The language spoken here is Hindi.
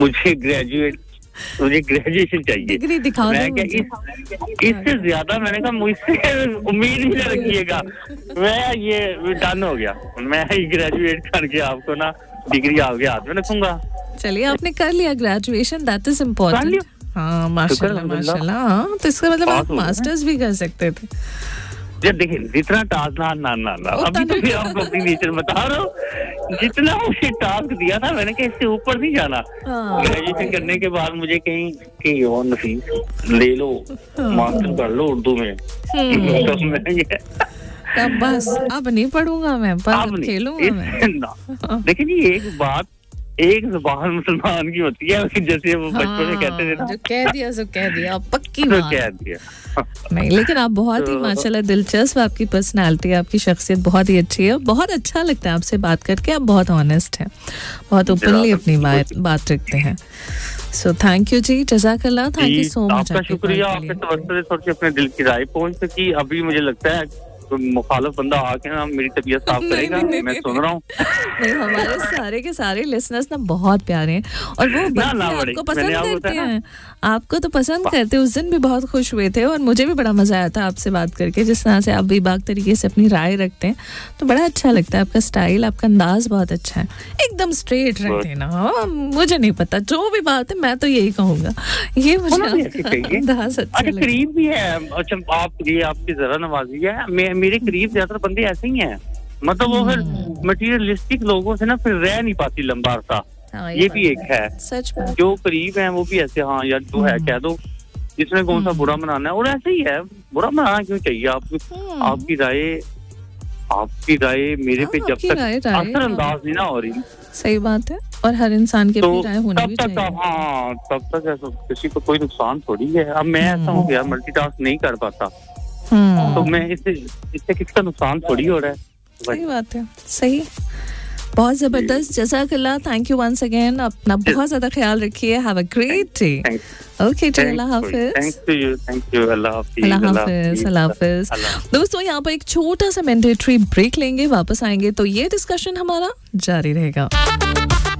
मुझे ग्रेजुएशन चाहिए, डिग्री दिखा दो मुझे। इससे ज्यादा मैंने कहा मुझसे उम्मीद ही ना रखिएगा, मैं ये डन हो गया, मैं ही ग्रेजुएट करके आपको ना डिग्री आपके हाथ में रखूंगा। चलिए आपने कर लिया ग्रेजुएशन, दैट इज इम्पोर्टेंट। हाँ माशाल्लाह माशाल्लाह। हाँ तो इसका मतलब आप मास्टर्स भी कर सकते थे। जब देखिए जितना टास्क ना अभी तो मैं आपको अपनी नेचर बता रहा हूँ, जितना मुझे टास्क दिया था मैंने कहा इससे ऊपर नहीं जाना। ग्रेजुएशन करने के बाद मुझे कहीं और नफीस ले लो, मास्टर कर लो उर्दू में। तो मैं अब बस अब नहीं पढ़ूंगा मैं, बस खेलूंगा मैं। देखिए जी एक जुबान मुसलमान की होती है, जैसे वो बचपन में कहते थे ना, जो कह दिया सो कह दिया, पक्की बात कह दिया। नहीं लेकिन आप बहुत ही माशाल्लाह दिलचस्प, आपकी पर्सनालिटी, आपकी शख्सियत बहुत ही अच्छी है, बहुत अच्छा लगता है आपसे बात करके। आप बहुत ऑनेस्ट हैं, बहुत ओपनली अपनी बात रखते हैं। सो थैंक यू जी, जज़ाकल्लाह, थैंक यू सो मच। आपका शुक्रिया, आपके तवज्जो से थोड़ी अपने दिल की राय पहुंच सकी। अभी मुझे लगता है मुखालिफ बंदा आके ना मेरी तबीयत साफ करेगा। मैं सुन रहा हूँ। नहीं हमारे सारे के सारे लिसनर्स ना बहुत प्यारे हैं और वो आपको पसंद करते हैं, आपको तो पसंद करते हैं। उस दिन भी बहुत खुश हुए थे और मुझे भी बड़ा मजा आया था आपसे बात करके। जिस तरह से आप बेबाक तरीके से अपनी राय रखते हैं तो बड़ा अच्छा लगता है। आपका स्टाइल, आपका अंदाज बहुत अच्छा है, एकदम स्ट्रेट रहते हैं ना। मुझे नहीं पता जो भी बात है, मैं तो यही कहूँगा, ये मुझे अंदाज अच्छा करीब भी है। अच्छा आपकी जरा नवाजी है, मेरे करीब ज्यादातर बंदे ऐसे ही हैं, मतलब वो फिर मटीरियलिस्टिक लोगों से ना फिर रह नहीं पाती लंबा अरसा। ये भी एक है सच में, जो करीब हैं वो भी ऐसे, हाँ यार जो है कह दो, जिसने कौन सा बुरा मनाना है। और ऐसे ही है, बुरा मनाना क्यों चाहिए? आपकी राय मेरे पे जब तक असर अंदाज नहीं ना हो रही, सही बात है। और हर इंसान की अपनी राय होनी भी चाहिए। हाँ तब तक ऐसा किसी को कोई नुकसान थोड़ी है। अब मैं ऐसा हूँ यार मल्टीटास्क नहीं कर पाता, तो मैं इससे किसका नुकसान थोड़ी हो रहा है। सही बात है, सही, बहुत जबरदस्त। जज़ाकल्लाह, थैंक यू वंस अगेन। अपना बहुत ज्यादा ख्याल रखिए। Have a great day. Okay ji, Allah Hafiz. Thank you, अल्लाह हाफिज। अल्लाह हाफिज। दोस्तों यहाँ पर एक छोटा सा मैंडेटरी ब्रेक लेंगे, वापस आएंगे तो ये डिस्कशन हमारा जारी रहेगा।